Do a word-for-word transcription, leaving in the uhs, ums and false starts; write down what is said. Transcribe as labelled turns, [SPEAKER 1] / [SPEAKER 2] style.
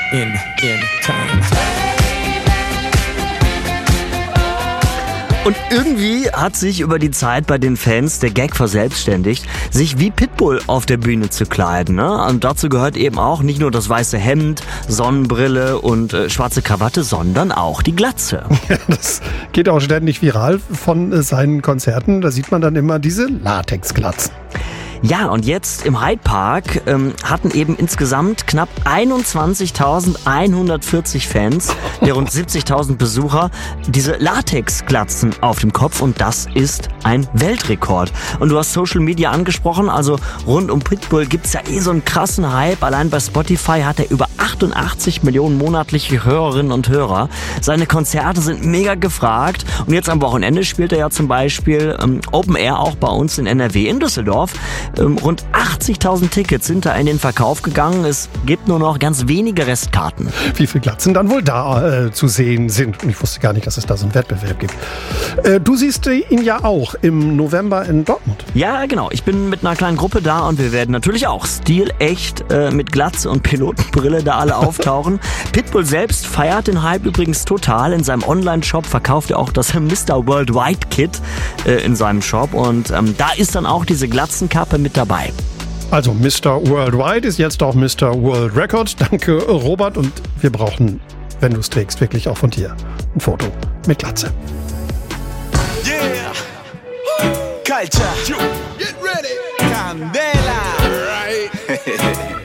[SPEAKER 1] in, in time.
[SPEAKER 2] Und irgendwie hat sich über die Zeit bei den Fans der Gag verselbstständigt, sich wie Pitbull auf der Bühne zu kleiden. Ne? Und dazu gehört eben auch nicht nur das weiße Hemd, Sonnenbrille und äh, schwarze Krawatte, sondern auch die Glatze.
[SPEAKER 3] Ja, das geht auch ständig viral von äh, seinen Konzerten. Da sieht man dann immer diese Latexglatzen.
[SPEAKER 2] Ja, und jetzt im Hyde Park ähm, hatten eben insgesamt knapp einundzwanzigtausendeinhundertvierzig Fans, der rund siebzigtausend Besucher, diese Latexglatzen auf dem Kopf, und das ist ein Weltrekord. Und du hast Social Media angesprochen, also rund um Pitbull gibt's ja eh so einen krassen Hype. Allein bei Spotify hat er über achtundachtzig Millionen monatliche Hörerinnen und Hörer. Seine Konzerte sind mega gefragt, und jetzt am Wochenende spielt er ja zum Beispiel ähm, Open Air auch bei uns in N R W in Düsseldorf. Ähm, rund achtzigtausend Tickets sind da in den Verkauf gegangen. Es gibt nur noch ganz wenige Restkarten.
[SPEAKER 3] Wie viele Glatzen dann wohl da äh, zu sehen sind. Und ich wusste gar nicht, dass es da so einen Wettbewerb gibt. Äh, du siehst äh, ihn ja auch im November in Dortmund.
[SPEAKER 2] Ja, genau. Ich bin mit einer kleinen Gruppe da, und wir werden natürlich auch stilecht äh, mit Glatze und Pilotenbrille da alle auftauchen. Pitbull selbst feiert den Hype übrigens total. In seinem Online-Shop verkauft er auch das Mister Worldwide Kit äh, in seinem Shop. Und ähm, da ist dann auch diese Glatzenkappe mit dabei.
[SPEAKER 3] Also Mister Worldwide ist jetzt auch Mister World Record. Danke, Robert. Und wir brauchen, wenn du es trägst, wirklich auch von dir ein Foto mit Glatze.
[SPEAKER 1] Yeah! Culture! Get ready! Candela! Right!